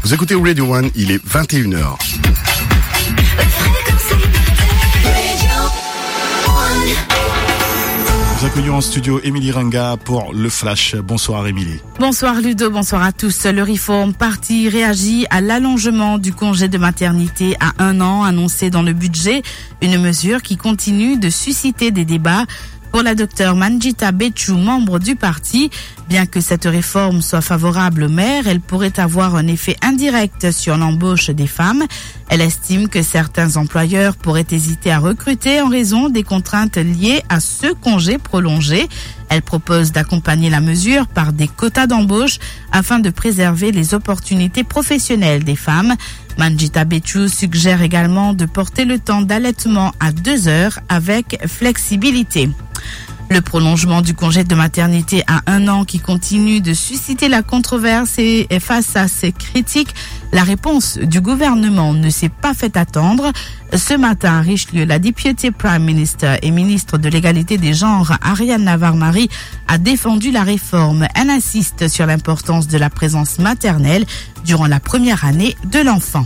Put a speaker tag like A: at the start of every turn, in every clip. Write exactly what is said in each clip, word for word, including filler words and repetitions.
A: Vous écoutez Radio One, il est vingt et une heures. Nous accueillons en studio Émilie Ranga pour le Flash. Bonsoir Émilie.
B: Bonsoir Ludo, bonsoir à tous. Le Reform Party réagit à l'allongement du congé de maternité à un an annoncé dans le budget, une mesure qui continue de susciter des débats. Pour la docteure Manjita Betchou, membre du parti, bien que cette réforme soit favorable aux mères, elle pourrait avoir un effet indirect sur l'embauche des femmes. Elle estime que certains employeurs pourraient hésiter à recruter en raison des contraintes liées à ce congé prolongé. Elle propose d'accompagner la mesure par des quotas d'embauche afin de préserver les opportunités professionnelles des femmes. Manjita Betchou suggère également de porter le temps d'allaitement à deux heures avec flexibilité. Le prolongement du congé de maternité à un an qui continue de susciter la controverse et face à ces critiques, la réponse du gouvernement ne s'est pas fait attendre. Ce matin à Richelieu, la Deputy Prime Minister et ministre de l'égalité des genres, Ariane Navarre-Marie, a défendu la réforme. Elle insiste sur l'importance de la présence maternelle durant la première année de l'enfant.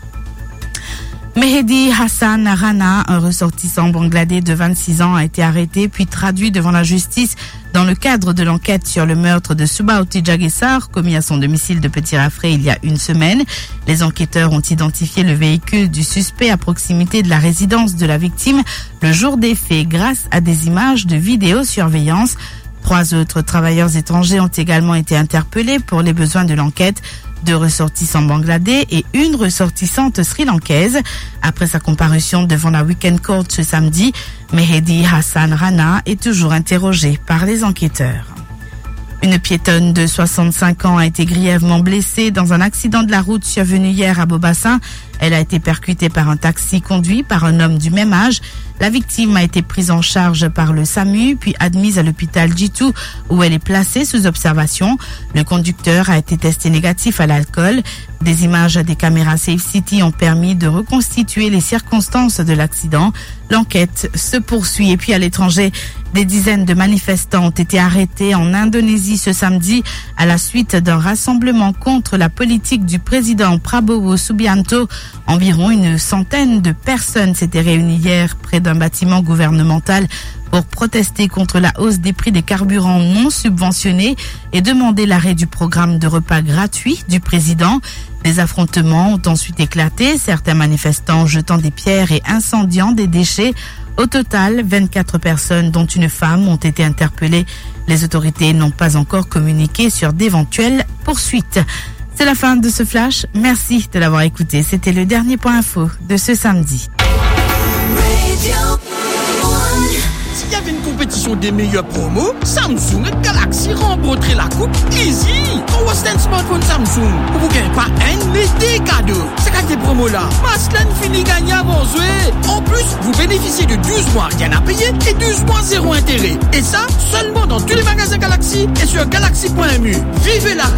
B: Mehdi Hassan Rana, un ressortissant bangladais de vingt-six ans, a été arrêté puis traduit devant la justice dans le cadre de l'enquête sur le meurtre de Subauti Jagisar commis à son domicile de Petit Rafré il y a une semaine. Les enquêteurs ont identifié le véhicule du suspect à proximité de la résidence de la victime le jour des faits grâce à des images de vidéosurveillance. Trois autres travailleurs étrangers ont également été interpellés pour les besoins de l'enquête. Deux ressortissants bangladais et une ressortissante sri-lankaise. Après sa comparution devant la Weekend Court ce samedi, Mehdi Hassan Rana est toujours interrogé par les enquêteurs. Une piétonne de soixante-cinq ans a été grièvement blessée dans un accident de la route survenu hier à Beaubassin. Elle a été percutée par un taxi conduit par un homme du même âge. La victime a été prise en charge par le SAMU puis admise à l'hôpital Jitu où elle est placée sous observation. Le conducteur a été testé négatif à l'alcool. Des images des caméras Safe City ont permis de reconstituer les circonstances de l'accident. L'enquête se poursuit. Et puis à l'étranger, des dizaines de manifestants ont été arrêtés en Indonésie ce samedi à la suite d'un rassemblement contre la politique du président Prabowo Subianto. Environ une centaine de personnes s'étaient réunies hier près d'un bâtiment gouvernemental pour protester contre la hausse des prix des carburants non subventionnés et demander l'arrêt du programme de repas gratuits du président. Des affrontements ont ensuite éclaté, certains manifestants jetant des pierres et incendiant des déchets. Au total, vingt-quatre personnes, dont une femme, ont été interpellées. Les autorités n'ont pas encore communiqué sur d'éventuelles poursuites. C'est la fin de ce flash. Merci de l'avoir écouté. C'était le dernier point info de ce samedi.
C: S'il y avait une compétition des meilleurs promos, Samsung et Galaxy remporteraient la coupe easy. Pour un smartphone Samsung, vous ne gagnez pas un, mais des cadeaux. C'est quoi ces promos-là? Maslan finit gagner avant jouer. En plus, vous bénéficiez de douze mois rien à payer et douze mois zéro intérêt. Et ça, seulement dans tous les magasins Galaxy et sur galaxy point m u. Vivez la